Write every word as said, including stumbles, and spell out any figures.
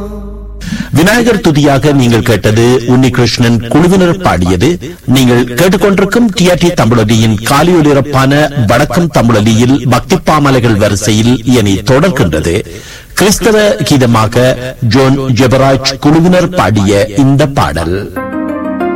விநாயகர் துதியாக நீங்கள் கேட்டது உன்னிகிருஷ்ணன் குழுவினர் பாடியது. நீங்கள் கேட்டுக்கொண்டிருக்கும் டிஆர்டி தமிழொலியின் காலியொலிரப்பான வடக்கம் தமிழொலியில் பக்தி பாமலைகள் வரிசையில் இனி தொடர்கின்றது. கிறிஸ்தவ கீதமாக ஜோன் ஜெபராஜ் குழுவினர் பாடிய இந்த பாடல்.